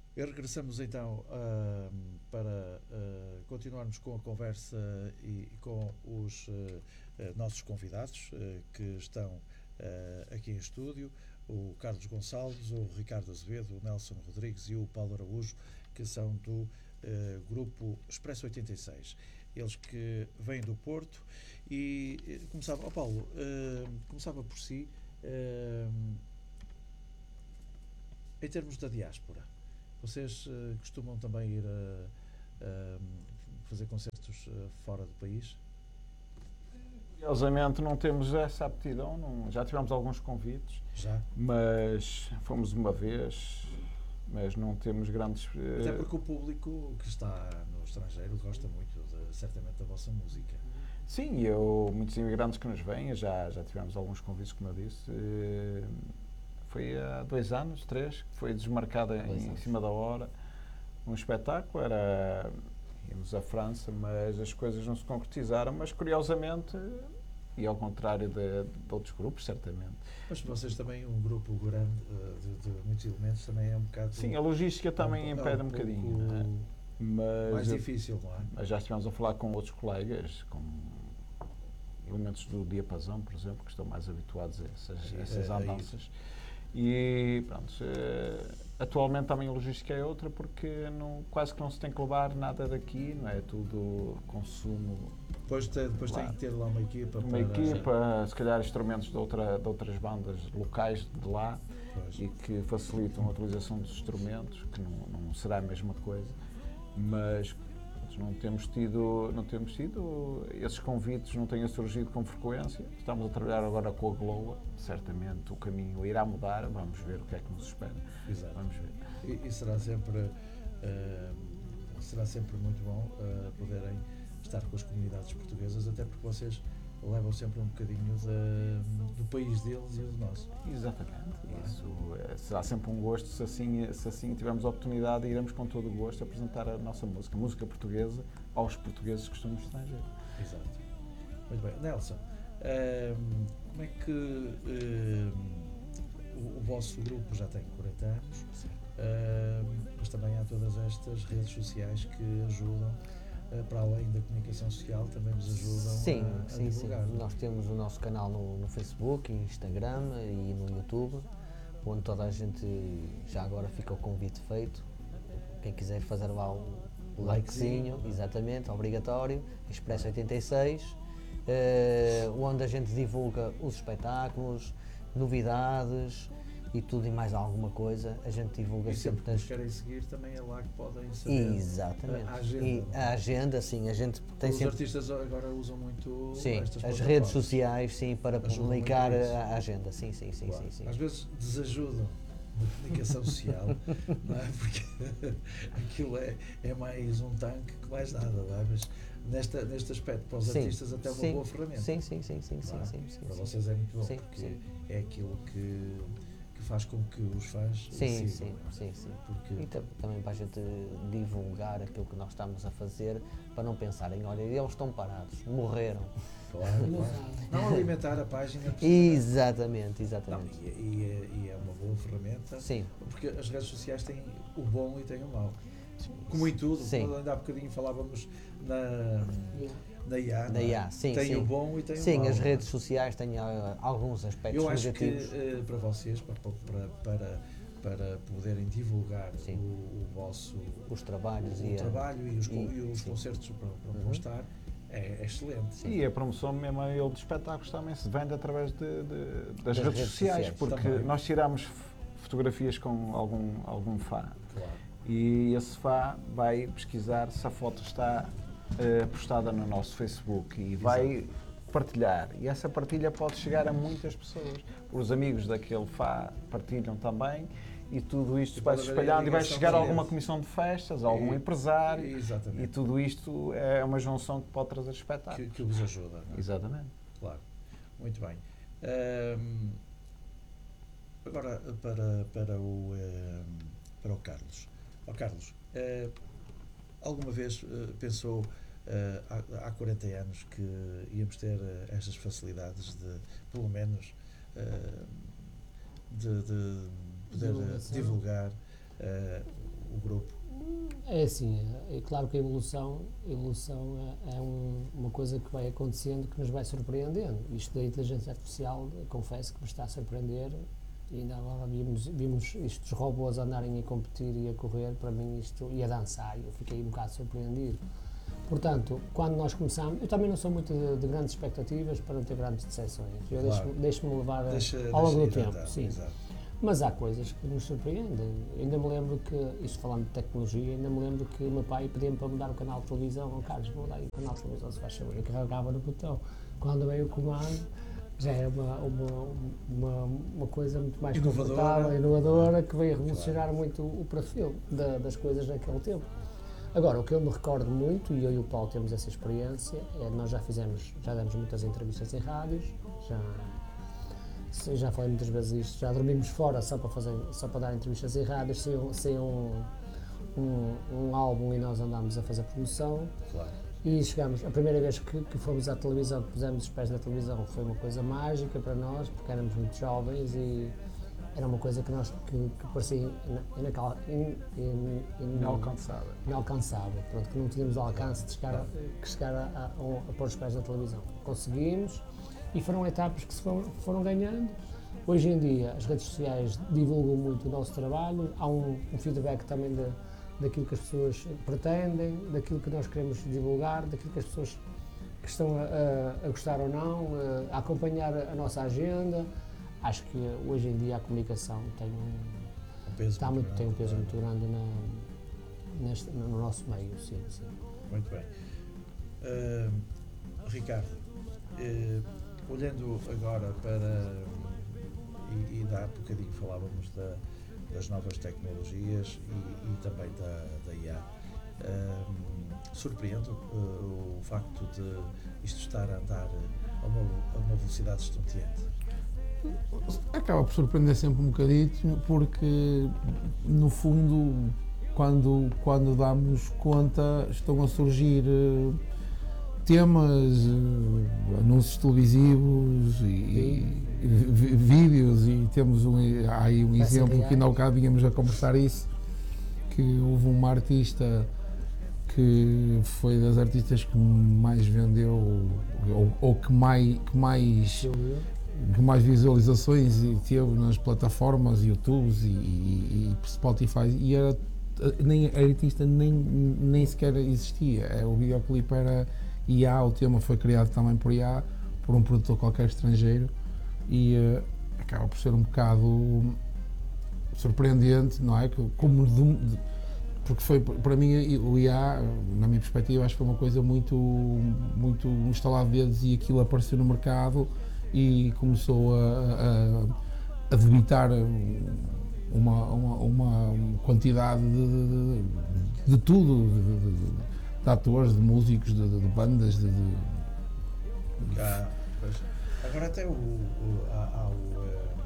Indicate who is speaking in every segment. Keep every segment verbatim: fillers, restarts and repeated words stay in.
Speaker 1: E regressamos então uh, para uh, continuarmos com a conversa e, e com os uh, uh, nossos convidados uh, que estão uh, aqui em estúdio, o Carlos Gonçalves, o Ricardo Azevedo, o Nelson Rodrigues e o Paulo Araújo, que são do uh, grupo Expresso oitenta e seis. Eles que vêm do Porto e uh, começava, oh Paulo, uh, começava por si, uh, em termos da diáspora. Vocês uh, costumam também ir a, a fazer concertos uh, fora do país?
Speaker 2: Curiosamente não temos essa aptidão, não, já tivemos alguns convites,
Speaker 1: Já?
Speaker 2: mas fomos uma vez, mas não temos grandes... Uh...
Speaker 1: Até porque o público que está no estrangeiro gosta muito, de, certamente, da vossa música.
Speaker 2: Sim, eu, muitos imigrantes que nos vêm, já, já tivemos alguns convites, como eu disse. Uh, foi há dois anos, três, que foi desmarcada em, em cima da hora um espetáculo, era... íamos à França, mas as coisas não se concretizaram, mas curiosamente, e ao contrário de, de outros grupos, certamente.
Speaker 1: Mas vocês também, um grupo grande de, de muitos elementos, também é um bocado...
Speaker 2: Sim, a logística também
Speaker 1: é um,
Speaker 2: impede
Speaker 1: é um,
Speaker 2: um bocadinho,
Speaker 1: pouco
Speaker 2: não é? Mas,
Speaker 1: mais difícil, não é?
Speaker 2: Mas já estivemos a falar com outros colegas, com elementos do diapasão, por exemplo, que estão mais habituados a essas, Sim, essas andanças. E pronto, atualmente também a logística é outra, porque não, quase que não se tem que levar nada daqui, não é? Tudo consumo.
Speaker 1: Depois, te, depois tem que ter lá uma equipa.
Speaker 2: Uma
Speaker 1: para...
Speaker 2: equipa, se calhar instrumentos de, outra, de outras bandas locais de lá, pois. E que facilitam a utilização dos instrumentos, que não, não será a mesma coisa, mas não temos tido, não temos tido, esses convites não têm surgido com frequência. Estamos a trabalhar agora com a Gloa, certamente o caminho irá mudar, vamos ver o que é que nos espera.
Speaker 1: Exato.
Speaker 2: Vamos ver.
Speaker 1: E, e será sempre, uh, será sempre muito bom uh, poderem estar com as comunidades portuguesas, até porque vocês levam sempre um bocadinho de, do país deles e do nosso.
Speaker 2: Exatamente. Isso é, será sempre um gosto, se assim, se assim tivermos a oportunidade, iremos com todo o gosto apresentar a nossa música, música portuguesa, aos portugueses que estão no estrangeiro.
Speaker 1: Exato. Muito bem. Nelson, um, como é que um, o, o vosso grupo já tem quarenta anos, um, mas também há todas estas redes sociais que ajudam, para além da comunicação social, também nos ajudam
Speaker 3: sim,
Speaker 1: a, a
Speaker 3: sim,
Speaker 1: divulgar.
Speaker 3: Sim, nós temos o nosso canal no, no Facebook, Instagram e no YouTube, onde toda a gente, já agora fica o convite feito, quem quiser fazer lá o, o likezinho, exatamente, obrigatório, Expresso oitenta e seis, eh, onde a gente divulga os espetáculos, novidades, e tudo e mais alguma coisa, a gente divulga
Speaker 1: e
Speaker 3: sempre.
Speaker 1: Se nas... querem seguir, também é lá que podem saber.
Speaker 3: Exatamente.
Speaker 1: A agenda.
Speaker 3: E a agenda, sim, a gente tem
Speaker 1: Os
Speaker 3: sempre...
Speaker 1: artistas agora usam muito
Speaker 3: sim,
Speaker 1: estas
Speaker 3: as redes sociais, sim, para
Speaker 1: ajudam
Speaker 3: publicar a agenda, sim, sim, sim,
Speaker 1: claro.
Speaker 3: sim, sim.
Speaker 1: Às vezes desajudam na comunicação social, não é? Porque aquilo é, é mais um tanque que mais nada, não é? Mas nesta, neste aspecto, para os
Speaker 3: sim,
Speaker 1: artistas até é uma
Speaker 3: sim,
Speaker 1: boa ferramenta.
Speaker 3: Sim, sim, sim, sim, sim,
Speaker 1: é?
Speaker 3: sim, sim.
Speaker 1: Para
Speaker 3: sim,
Speaker 1: vocês é muito bom,
Speaker 3: sim,
Speaker 1: porque
Speaker 3: sim.
Speaker 1: é aquilo que que faz com que os fãs
Speaker 3: sim,
Speaker 1: sigam.
Speaker 3: Sim, sim, sim.
Speaker 1: Porque...
Speaker 3: E também para a gente divulgar aquilo que nós estamos a fazer, para não pensarem, olha, eles estão parados, morreram.
Speaker 1: Claro, claro. Não alimentar a página.
Speaker 3: Exatamente, exatamente.
Speaker 1: Não, e, e, e é uma boa ferramenta,
Speaker 3: sim.
Speaker 1: Porque as redes sociais têm o bom e têm o mau. Como em tudo,
Speaker 3: sim.
Speaker 1: Ainda há bocadinho falávamos na... Da I A,
Speaker 3: da I A, sim,
Speaker 1: tem
Speaker 3: sim.
Speaker 1: o bom e tem
Speaker 3: sim,
Speaker 1: o mau.
Speaker 3: Sim, as redes sociais têm uh, alguns aspectos
Speaker 1: Eu acho
Speaker 3: negativos.
Speaker 1: que uh, para vocês, para, para, para, para poderem divulgar o, o vosso
Speaker 3: os trabalhos,
Speaker 1: o,
Speaker 3: e,
Speaker 1: o trabalho e os,
Speaker 3: e,
Speaker 1: e os concertos para, para uhum. mostrar, é, é excelente.
Speaker 2: Sim. E a promoção mesmo a ele de espetáculos também se vende através de, de, das, das redes, redes sociais, sociais, porque também. Nós tiramos fotografias com algum, algum fã.
Speaker 1: Claro.
Speaker 2: E esse fã vai pesquisar se a foto está Uh, postada no nosso Facebook e vai Exato. Partilhar, e essa partilha pode chegar a muitas pessoas. Os amigos daquele fã partilham também e tudo isto e vai se espalhando e vai chegar a alguma comissão de festas, a algum e, empresário
Speaker 1: exatamente.
Speaker 2: E tudo isto é uma junção que pode trazer espetáculos.
Speaker 1: Que, que vos ajuda. Não é?
Speaker 2: Exatamente.
Speaker 1: Claro. Muito bem. Um, agora para, para, o, um, para o Carlos. Oh, Carlos, uh, alguma vez uh, pensou uh, há, há quarenta anos que íamos ter uh, estas facilidades de, pelo menos, uh, de, de poder uh, divulgar uh, o grupo?
Speaker 4: É assim, é claro que a evolução, a evolução é, é um, uma coisa que vai acontecendo que nos vai surpreendendo. Isto da inteligência artificial, confesso que me está a surpreender. E ainda agora vimos, vimos estes robôs andarem a competir e a correr, para mim isto, e a dançar, eu fiquei um bocado surpreendido. Portanto, quando nós começámos, eu também não sou muito de, de grandes expectativas para não ter grandes decepções. Eu claro. deixo-me deixo levar
Speaker 1: deixa,
Speaker 4: ao longo
Speaker 1: deixa
Speaker 4: do tempo,
Speaker 1: andar,
Speaker 4: sim.
Speaker 1: Exato.
Speaker 4: Mas há coisas que nos surpreendem. Eu ainda me lembro que, isto falando de tecnologia, ainda me lembro que o meu pai pedia-me para mudar o canal de televisão. Oh, Carlos, vou mudar aí o canal de televisão, se faz favor. Eu carregava no botão. Quando veio o comando, já é uma, uma, uma, uma coisa muito mais
Speaker 1: inovadora,
Speaker 4: confortável, inovadora, que veio revolucionar claro. muito o perfil da, das coisas naquele tempo. Agora, o que eu me recordo muito, e eu e o Paulo temos essa experiência, é nós já fizemos, já demos muitas entrevistas em rádios, já, já falei muitas vezes isto, já dormimos fora só para, fazer, só para dar entrevistas em rádios, sem, sem um, um, um álbum, e nós andámos a fazer promoção.
Speaker 1: Claro.
Speaker 4: E chegamos, a primeira vez que, que fomos à televisão, que pusemos os pés na televisão, foi uma coisa mágica para nós, porque éramos muito jovens e era uma coisa que nós que, que parecia inacal, in, in, in,
Speaker 2: inalcançável.
Speaker 4: inalcançável, pronto, que não tínhamos o alcance de chegar, a, que chegar a, a, a, a pôr os pés na televisão. Conseguimos e foram etapas que se foram, foram ganhando. Hoje em dia as redes sociais divulgam muito o nosso trabalho, há um, um feedback também de daquilo que as pessoas pretendem, daquilo que nós queremos divulgar, daquilo que as pessoas que estão a, a, a gostar ou não, a, a acompanhar a nossa agenda. Acho que hoje em dia a comunicação tem um,
Speaker 1: um peso,
Speaker 4: está
Speaker 1: muito
Speaker 4: muito,
Speaker 1: grande,
Speaker 4: tem um peso
Speaker 1: é.
Speaker 4: muito grande na, neste, no nosso meio, sim, sim.
Speaker 1: Muito bem. Uh, Ricardo, uh, olhando agora para, e, e dá um bocadinho falávamos da das novas tecnologias e, e também da, da I A. Um, surpreende uh, o facto de isto estar a andar a uma, a uma velocidade estonteante?
Speaker 5: Acaba por surpreender sempre um bocadinho, porque no fundo, quando, quando damos conta, estão a surgir uh, temas, uh, anúncios televisivos e, e, e vídeos, e temos um, há aí um exemplo que ainda há bocado vínhamos a conversar isso, que houve uma artista que foi das artistas que mais vendeu ou, ou que mais, que mais que mais visualizações teve nas plataformas YouTube e, e, e Spotify, e era, nem, a artista nem, nem sequer existia, o videoclipe era I A, o tema foi criado também por I A, por um produtor qualquer estrangeiro, e uh, acaba por ser um bocado surpreendente, não é? Como de, de, porque foi, para mim, o I A, na minha perspectiva, acho que foi uma coisa muito, muito instalada de dedos, e aquilo apareceu no mercado e começou a, a, a debitar uma, uma, uma quantidade de, de, de tudo, de, de, de atores, de músicos, de, de bandas, de, de...
Speaker 1: Ah, pois. Agora até o, o, há, há o,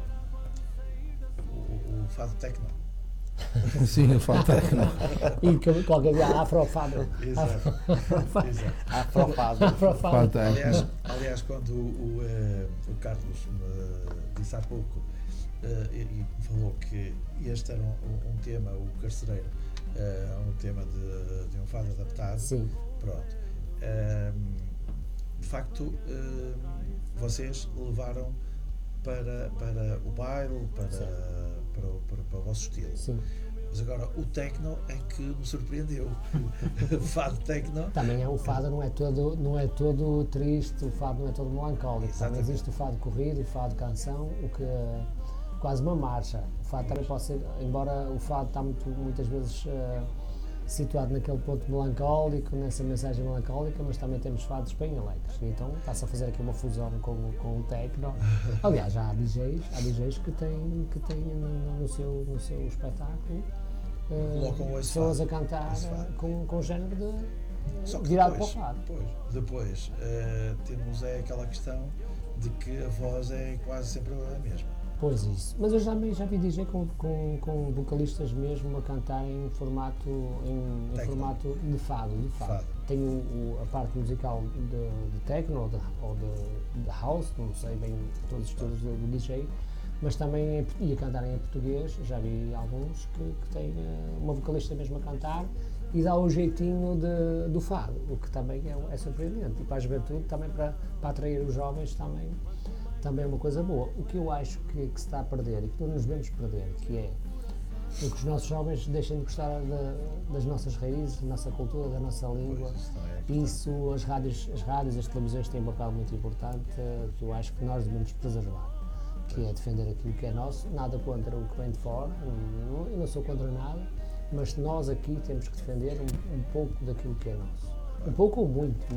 Speaker 1: o, o fado techno.
Speaker 5: Sim, o fado techno.
Speaker 4: E qualquer dia há afrofado.
Speaker 1: Exato.
Speaker 2: Afrofado.
Speaker 4: Afrofado.
Speaker 1: Aliás, aliás, quando o, o, o Carlos me disse há pouco uh, e, e falou que este era um, um tema, o Carcereiro, uh, um tema de, de um fado adaptado.
Speaker 4: Sim.
Speaker 1: Pronto. Uh, de facto, uh, vocês levaram para, para o baile, para, para, o, para, para o vosso estilo.
Speaker 4: Sim.
Speaker 1: Mas agora o techno é que me surpreendeu. O fado techno.
Speaker 4: Também é, o fado não é todo, não é todo triste, o fado não é todo melancólico. Também existe o fado corrido, o fado canção, o que é quase uma marcha. O fado também pode ser, embora o fado está muito, muitas vezes uh, situado naquele ponto melancólico, nessa mensagem melancólica, mas também temos fados bem alegres. Então está-se a fazer aqui uma fusão com, com o techno. Aliás, já há D Js, há D Js que têm, que têm no, no, seu, no seu espetáculo uh, pessoas a cantar com, com o género de
Speaker 1: Só que
Speaker 4: virado
Speaker 1: depois,
Speaker 4: para o fado.
Speaker 1: Depois, depois uh, temos é aquela questão de que a voz é quase sempre a mesma.
Speaker 4: Pois isso, mas eu já, já vi D J com, com, com vocalistas mesmo a cantar em formato, em, em formato de fado, de fado.
Speaker 1: fado.
Speaker 4: Tem o, o, a parte musical de, de techno ou, de, ou de, de house, não sei bem todos os estilos do D J, mas também em, e a cantarem em português. Já vi alguns que, que têm uh, uma vocalista mesmo a cantar e dá o jeitinho de, do fado, o que também é, é surpreendente. E para a juventude, também para, para atrair os jovens, também, também é uma coisa boa. O que eu acho que, que se está a perder e que não nos devemos perder, que é que os nossos jovens deixem de gostar de, das nossas raízes, da nossa cultura, da nossa língua. Isso, as rádios, as rádios, as televisões têm um papel muito importante que eu acho que nós devemos preservar, que é defender aquilo que é nosso, nada contra o que vem de fora, não, eu não sou contra nada, mas nós aqui temos que defender um, um pouco daquilo que é nosso. Um pouco ou muito.